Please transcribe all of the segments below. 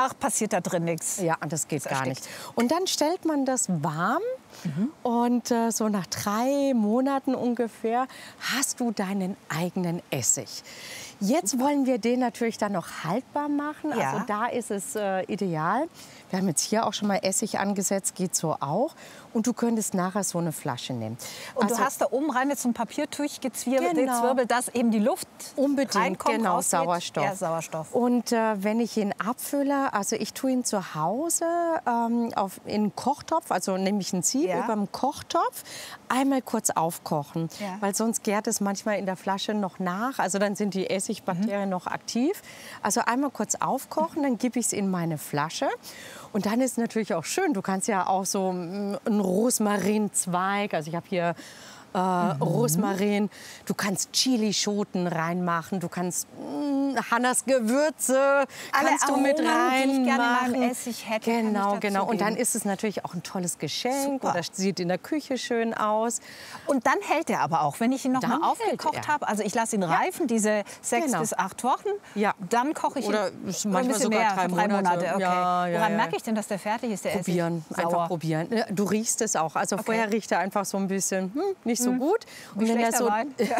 danach passiert da drin nichts. Ja, das geht gar nicht. Und dann stellt man das warm. Und so nach 3 Monaten ungefähr hast du deinen eigenen Essig. Jetzt wollen wir den natürlich dann noch haltbar machen. Ja. Also da ist es ideal. Wir haben jetzt hier auch schon mal Essig angesetzt, geht so auch. Und du könntest nachher so eine Flasche nehmen. Und du hast da oben rein jetzt so ein Papiertuch gezwirbelt, dass eben die Luft reinkommt, genau, rausgeht. Sauerstoff. Ja, Sauerstoff. Und wenn ich ihn abfülle, also ich tue ihn zu Hause in einen Kochtopf, also nehme ich ein Sieb über dem Kochtopf, einmal kurz aufkochen, weil sonst gärt es manchmal in der Flasche noch nach, also dann sind die Essigbakterien noch aktiv. Also einmal kurz aufkochen, dann gebe ich es in meine Flasche. Und dann ist es natürlich auch schön, du kannst ja auch so einen Rosmarinzweig, also ich habe hier Rosmarin, du kannst Chilischoten reinmachen, du kannst Hannas Gewürze kannst du mit Aromen, die ich gerne reinmachen. in meinem Essig hätte, Genau. Und dann ist es natürlich auch ein tolles Geschenk oder sieht in der Küche schön aus. Und dann hält er aber auch, wenn ich ihn noch mal aufgekocht habe. Also ich lasse ihn reifen, diese 6 bis 8 Wochen. Ja. Dann koche ich ihn. Oder manchmal ein bisschen sogar mehr, 3 Monate. Okay. Ja, Woran merke ich denn, dass der fertig ist, der Probieren, Essig? einfach probieren. Ja, du riechst es auch. Also vorher riecht er einfach so ein bisschen nicht so gut. Und wenn er so,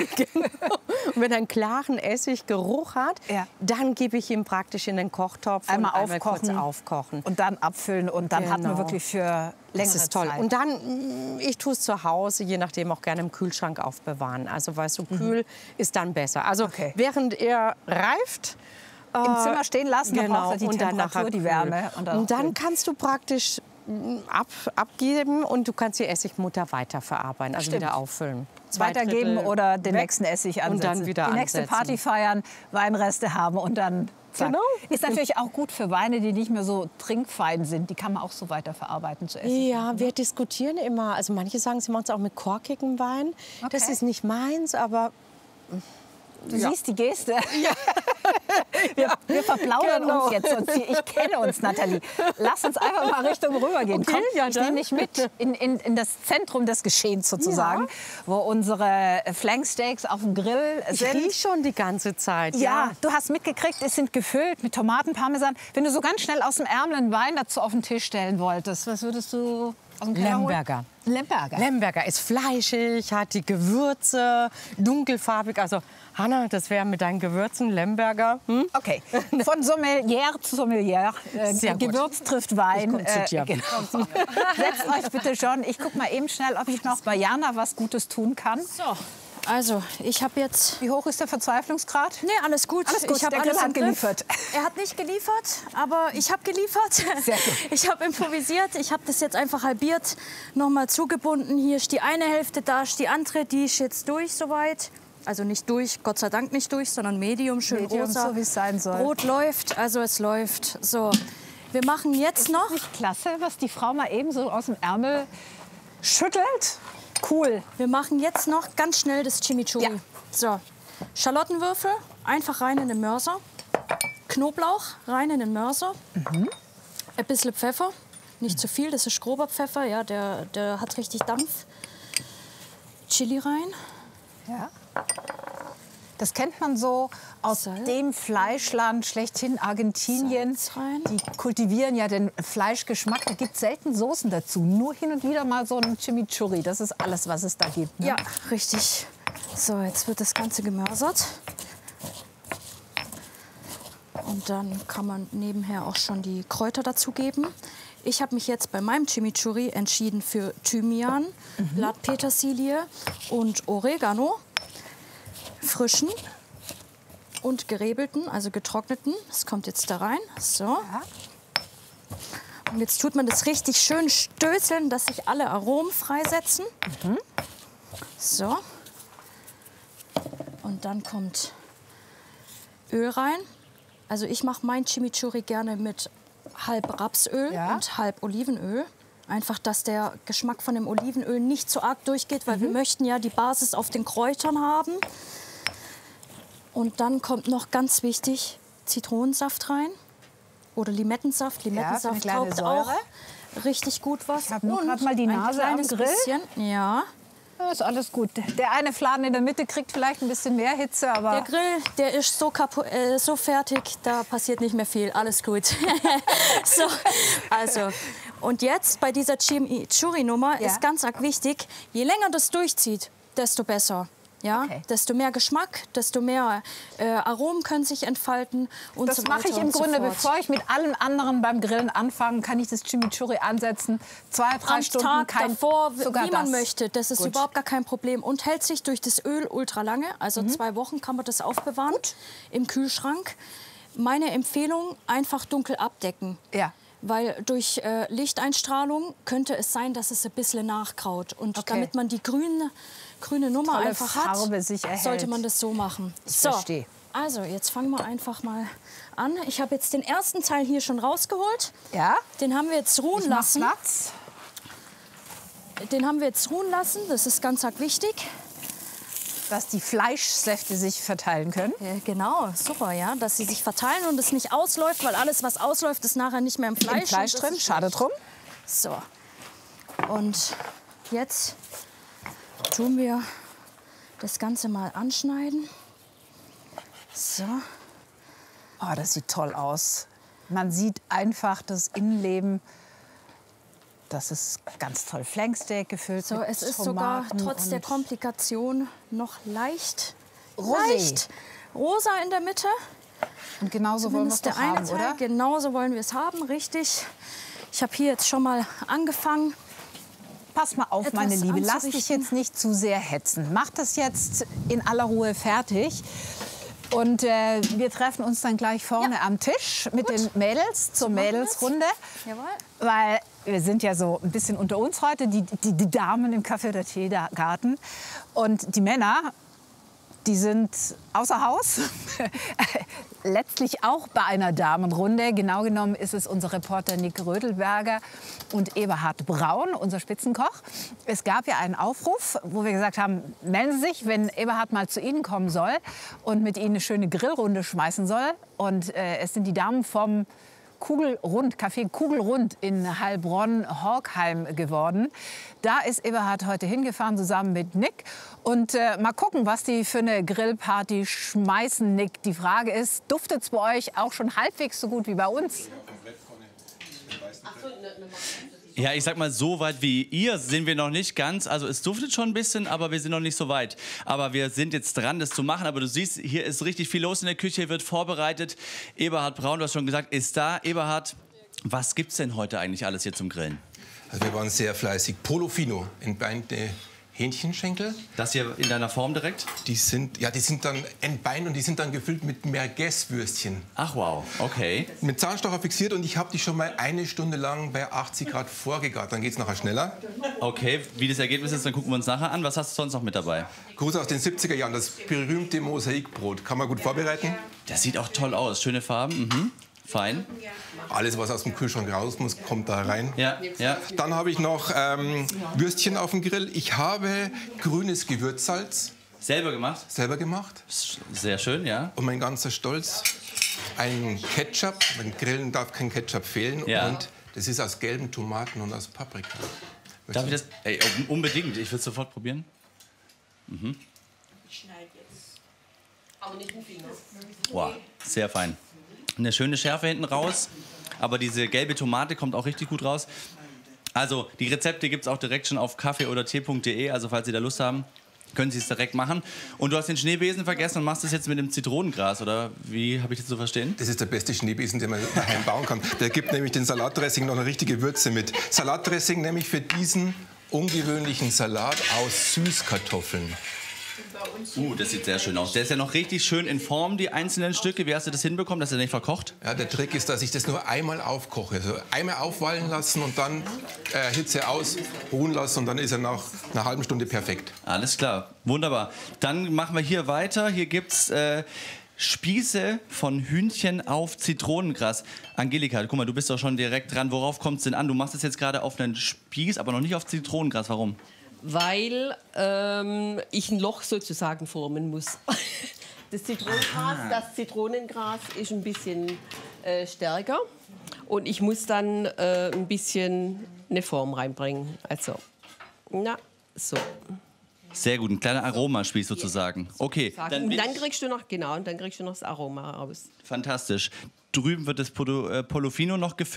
und wenn er einen klaren Essiggeruch hat, dann gebe ich ihm praktisch in den Kochtopf einmal kurz aufkochen. Und dann abfüllen und dann hat man wirklich für längere Das ist toll. Zeit. Und dann, ich tue es zu Hause, je nachdem auch gerne im Kühlschrank aufbewahren. Also weißt du, kühl ist dann besser. Also während er reift, im Zimmer stehen lassen, dann braucht er die Temperatur, die Wärme. Und dann kannst du praktisch abgeben und du kannst die Essigmutter weiterverarbeiten, also wieder auffüllen. Weitergeben oder den nächsten Essig ansetzen. Und dann wieder die nächste Party feiern, Weinreste haben und dann zack. Genau. Ist natürlich auch gut für Weine, die nicht mehr so trinkfein sind. Die kann man auch so weiterverarbeiten zu essen. Ja, wir diskutieren immer. Also manche sagen, sie machen es auch mit korkigem Wein. Okay. Das ist nicht meins, aber... Du siehst die Geste. Ja. Wir verplaudern uns jetzt. Ich kenne uns, Nathalie. Lass uns einfach mal Richtung rübergehen. Okay, Komm, ich nehme dich mit in das Zentrum des Geschehens sozusagen, wo unsere Flanksteaks auf dem Grill sind. Ich rieche schon die ganze Zeit. Ja, du hast mitgekriegt, es sind gefüllt mit Tomaten, Parmesan. Wenn du so ganz schnell aus dem Ärmel einen Wein dazu auf den Tisch stellen wolltest, was würdest du aus dem Keller holen? Lemberger. Lemberger. Lemberger ist fleischig, hat die Gewürze, dunkelfarbig. Also Hanna, das wäre mit deinen Gewürzen Lemberger. Okay, von Sommelier zu Sommelier. Gewürz trifft Wein. Genau. Setzt euch bitte schon. Ich gucke mal eben schnell, ob ich noch bei Jana was Gutes tun kann. So. Also, ich habe jetzt... Wie hoch ist der Verzweiflungsgrad? Nee, alles gut. Alles gut, ich der Grill hat geliefert. Er hat nicht geliefert, aber ich habe geliefert. Sehr gut. Ich habe improvisiert. Ich habe das jetzt einfach halbiert, nochmal zugebunden. Hier ist die eine Hälfte, da ist die andere. Die ist jetzt durch soweit. Also nicht durch, Gott sei Dank nicht durch, sondern Medium, schön rosa. So wie es sein soll. Brot läuft, also es läuft. So, wir machen jetzt noch... Ist nicht klasse, was die Frau mal eben so aus dem Ärmel schüttelt? Cool. Wir machen jetzt noch ganz schnell das Chimichurri. Ja. So, Schalottenwürfel einfach rein in den Mörser. Knoblauch rein in den Mörser. Ein bisschen Pfeffer, nicht zu viel, das ist grober Pfeffer, ja, der hat richtig Dampf. Chili rein. Ja. Das kennt man so aus dem Fleischland schlechthin, Argentinien. Die kultivieren ja den Fleischgeschmack. Da gibt es selten Soßen dazu. Nur hin und wieder mal so ein Chimichurri. Das ist alles, was es da gibt. Ne? Ja, richtig. So, jetzt wird das Ganze gemörsert. Und dann kann man nebenher auch schon die Kräuter dazugeben. Ich habe mich jetzt bei meinem Chimichurri entschieden für Thymian, Blattpetersilie und Oregano. Frischen und gerebelten, also getrockneten. Das kommt jetzt da rein. So. Und jetzt tut man das richtig schön stößeln, dass sich alle Aromen freisetzen. So. Und dann kommt Öl rein. Also ich mache mein Chimichurri gerne mit halb Rapsöl und halb Olivenöl. Einfach, dass der Geschmack von dem Olivenöl nicht so arg durchgeht, weil wir möchten ja die Basis auf den Kräutern haben. Und dann kommt noch ganz wichtig Zitronensaft rein oder Limettensaft. Limettensaft taugt auch richtig gut was. Ich habe nur gerade mal die Nase am Grill. Ja. Ja, ist alles gut. Der eine Fladen in der Mitte kriegt vielleicht ein bisschen mehr Hitze, aber... Der Grill, der ist so fertig, da passiert nicht mehr viel. Alles gut. So, also, und jetzt bei dieser Chimichurri-Nummer ist ganz arg wichtig, je länger das durchzieht, desto besser. Ja, desto mehr Geschmack, desto mehr Aromen können sich entfalten und das mache ich im Grunde, bevor ich mit allem anderen beim Grillen anfange, kann ich das Chimichurri ansetzen. 2, 3 Stunden, Tag kein davor, sogar wie man das. möchte. Das ist überhaupt gar kein Problem und hält sich durch das Öl ultra lange. Also 2 Wochen kann man das aufbewahren im Kühlschrank. Meine Empfehlung, einfach dunkel abdecken. Ja. Weil durch Lichteinstrahlung könnte es sein, dass es ein bisschen nachgraut. Und damit man die grüne Nummer tolle einfach Farbe hat, sich erhält. sollte man das so machen. So, verstehe. Also jetzt fangen wir einfach mal an. Ich habe jetzt den ersten Teil hier schon rausgeholt. Ja. Den haben wir jetzt ruhen lassen. Platz. Den haben wir jetzt ruhen lassen. Das ist ganz arg wichtig. Dass die Fleischsäfte sich verteilen können. Genau, super, ja. Dass sie sich verteilen und es nicht ausläuft, weil alles, was ausläuft, ist nachher nicht mehr im Fleisch. Im Fleisch drin, schade drum. So. Und jetzt tun wir das Ganze mal anschneiden. So. Oh, das sieht toll aus. Man sieht einfach das Innenleben. Das ist ganz toll. Flanksteak gefüllt So, mit es ist Tomaten sogar trotz der Komplikation noch leicht Rosé. Rosa in der Mitte. Und genauso wollen wir es doch haben, Teil, oder? Genauso wollen wir es haben, richtig. Ich habe hier jetzt schon mal angefangen. Pass mal auf, meine Liebe, lass dich jetzt nicht zu sehr hetzen. Mach das jetzt in aller Ruhe fertig. Und wir treffen uns dann gleich vorne am Tisch mit den Mädels zur Mädelsrunde. Jawohl. Weil wir sind ja so ein bisschen unter uns heute, die Damen im Café oder Teegarten. Und die Männer, die sind außer Haus. Letztlich auch bei einer Damenrunde. Genau genommen ist es unser Reporter Nick Rödelberger und Eberhard Braun, unser Spitzenkoch. Es gab ja einen Aufruf, wo wir gesagt haben, melden Sie sich, wenn Eberhard mal zu Ihnen kommen soll und mit Ihnen eine schöne Grillrunde schmeißen soll. Und es sind die Damen vom Café Kugelrund in Heilbronn-Horkheim geworden. Da ist Eberhard heute hingefahren, zusammen mit Nick. Und mal gucken, was die für eine Grillparty schmeißen, Nick. Die Frage ist, duftet es bei euch auch schon halbwegs so gut wie bei uns? Ja, ich sag mal, so weit wie ihr sind wir noch nicht ganz. Also es duftet schon ein bisschen, aber wir sind noch nicht so weit. Aber wir sind jetzt dran, das zu machen. Aber du siehst, hier ist richtig viel los in der Küche, hier wird vorbereitet. Eberhard Braun, du hast schon gesagt, ist da. Eberhard, was gibt's denn heute eigentlich alles hier zum Grillen? Also wir waren sehr fleißig. Polofino, entbeinte Hähnchenschenkel. Das hier in deiner Form direkt? Die sind dann entbeint und die sind dann gefüllt mit Merguez-Würstchen. Ach wow, okay. Mit Zahnstocher fixiert und ich habe die schon mal 1 Stunde lang bei 80 Grad vorgegart. Dann geht es nachher schneller. Okay, wie das Ergebnis ist, dann gucken wir uns nachher an. Was hast du sonst noch mit dabei? Gruß aus den 70er Jahren, das berühmte Mosaikbrot. Kann man gut vorbereiten. Das sieht auch toll aus, schöne Farben. Mhm. Fein. Alles, was aus dem Kühlschrank raus muss, kommt da rein. Ja, ja. Dann habe ich noch Würstchen auf dem Grill. Ich habe grünes Gewürzsalz. Selber gemacht? Selber gemacht. Sehr schön, ja. Und mein ganzer Stolz, ein Ketchup. Beim Grillen darf kein Ketchup fehlen. Ja. Und das ist aus gelben Tomaten und aus Paprika. Darf ich das? Ey, unbedingt. Ich will es sofort probieren. Mhm. Ich schneide jetzt. Aber nicht den Finger. Wow, sehr fein. Eine schöne Schärfe hinten raus, aber diese gelbe Tomate kommt auch richtig gut raus. Also die Rezepte gibt es auch direkt schon auf kaffee oder tee.de, also falls Sie da Lust haben, können Sie es direkt machen. Und du hast den Schneebesen vergessen und machst es jetzt mit dem Zitronengras, oder wie habe ich das zu verstehen? Das ist der beste Schneebesen, den man daheim bauen kann. Der gibt nämlich den Salatdressing noch eine richtige Würze mit. Salatdressing nämlich für diesen ungewöhnlichen Salat aus Süßkartoffeln. Das sieht sehr schön aus. Der ist ja noch richtig schön in Form, die einzelnen Stücke. Wie hast du das hinbekommen, dass er nicht verkocht? Ja, der Trick ist, dass ich das nur einmal aufkoche. Also einmal aufwallen lassen und dann Hitze aus, ruhen lassen und dann ist er nach einer halben Stunde perfekt. Alles klar, wunderbar. Dann machen wir hier weiter. Hier gibt es Spieße von Hühnchen auf Zitronengras. Angelika, guck mal, du bist doch schon direkt dran. Worauf kommt es denn an? Du machst es jetzt gerade auf einen Spieß, aber noch nicht auf Zitronengras. Warum? Weil ich ein Loch sozusagen formen muss. Das Zitronengras ist ein bisschen stärker und ich muss dann ein bisschen eine Form reinbringen. Also, na, so. Sehr gut, ein kleiner Aromaspieß sozusagen. Okay. Und dann kriegst du noch, genau, und dann kriegst du noch das Aroma raus. Fantastisch. Drüben wird das Portofino noch gefüllt.